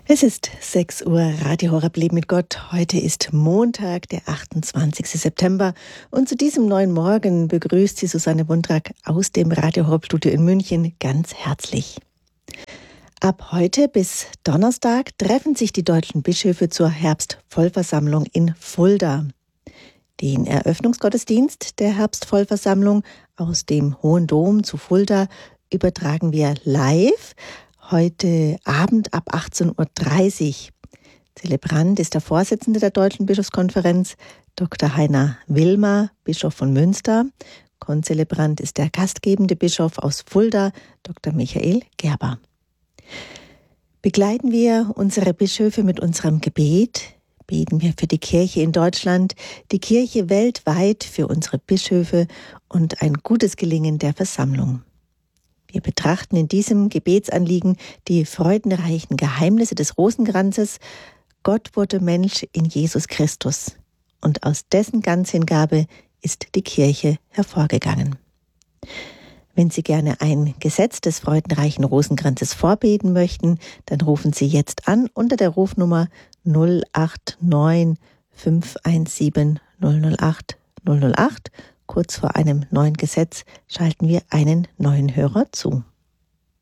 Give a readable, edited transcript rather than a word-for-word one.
Es ist 6 Uhr, Radio Horeb Leben mit Gott. Heute ist Montag, der 28. September. Und zu diesem neuen Morgen begrüßt Sie Susanne Wundrak aus dem Radio Horeb Studio in München ganz herzlich. Ab heute bis Donnerstag treffen sich die deutschen Bischöfe zur Herbstvollversammlung in Fulda. Den Eröffnungsgottesdienst der Herbstvollversammlung aus dem Hohen Dom zu Fulda übertragen wir live heute Abend ab 18.30 Uhr. Zelebrant ist der Vorsitzende der Deutschen Bischofskonferenz, Dr. Heiner Wilmer, Bischof von Münster. Konzelebrant ist der gastgebende Bischof aus Fulda, Dr. Michael Gerber. Begleiten wir unsere Bischöfe mit unserem Gebet. Beten wir für die Kirche in Deutschland, die Kirche weltweit, für unsere Bischöfe und ein gutes Gelingen der Versammlung. Wir betrachten in diesem Gebetsanliegen die freudenreichen Geheimnisse des Rosenkranzes. Gott wurde Mensch in Jesus Christus und aus dessen Ganzhingabe ist die Kirche hervorgegangen. Wenn Sie gerne ein Gesetz des freudenreichen Rosenkranzes vorbeten möchten, dann rufen Sie jetzt an unter der Rufnummer 089 517 008 008. Kurz vor einem neuen Gesetz schalten wir einen neuen Hörer zu.